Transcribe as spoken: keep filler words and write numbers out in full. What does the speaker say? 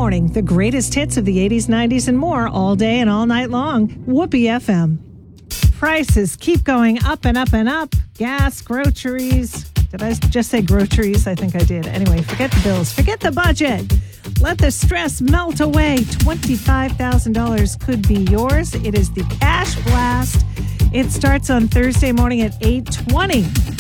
morning. The greatest hits of the eighties, nineties, and more all day and all night long. Whoopee F M. Prices keep going up and up and up. Gas, groceries. Did I just say groceries? I think I did. Anyway, forget the bills. Forget the budget. Let the stress melt away. twenty-five thousand dollars could be yours. It is the Cash Blast. It starts on Thursday morning at eight twenty.